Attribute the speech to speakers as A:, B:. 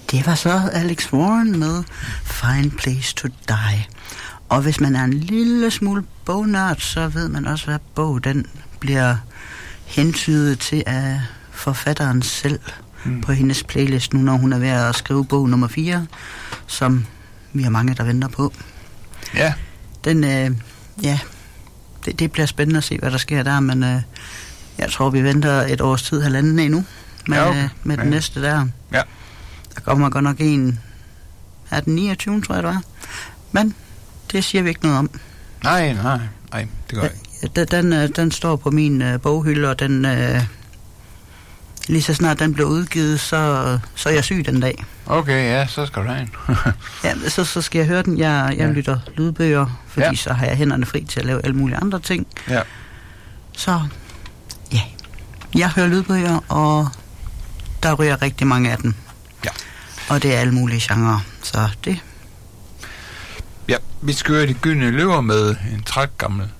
A: Det var så Alex Warren med Fine Place to Die. Og hvis man er en lille smule bognørd, så ved man også, hvad bog den bliver hentydet til af forfatteren selv på hendes playlist nu, når hun er ved at skrive bog nummer 4, som vi har mange, der venter på.
B: Ja.
A: Den, det bliver spændende at se, hvad der sker der, men jeg tror, vi venter et års tid, halvanden endnu, med den næste der.
B: Ja.
A: Der kommer godt nok en, er den 29, tror jeg, det var. Men det siger vi ikke noget om.
B: Nej, det gør jeg.
A: Den står på min boghylde, og den lige så snart den bliver udgivet, så er jeg syg den dag.
B: Okay, ja, så skal du have en.
A: Ja, så skal jeg høre den. Jeg lytter lydbøger, fordi så har jeg hænderne fri til at lave alle mulige andre ting.
B: Ja.
A: Så ja, jeg hører lydbøger, og der ryger rigtig mange af dem.
B: Ja.
A: Og det er alle mulige genrer, så det...
B: Ja, vi skal høre De Gyldne Løver med en træt gammel